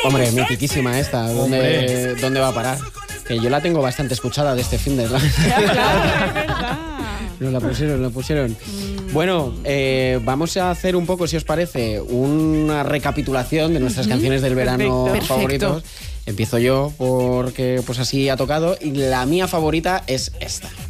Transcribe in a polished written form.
Hombre, mitiquísima esta. ¿Dónde va a parar? Que yo la tengo bastante escuchada de este fin de... Claro, es verdad. Nos la pusieron. Bueno, vamos a hacer un poco, si os parece, una recapitulación de nuestras canciones del verano favoritos. Empiezo yo porque pues así ha tocado y la mía favorita es esta.